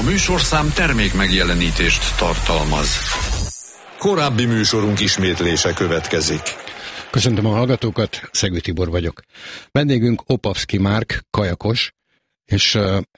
műsorszám termék megjelenítést tartalmaz. Korábbi műsorunk ismétlése következik. Köszöntöm a hallgatókat, Szegő Tibor vagyok. Vendégünk Opavszky Márk, kajakos, és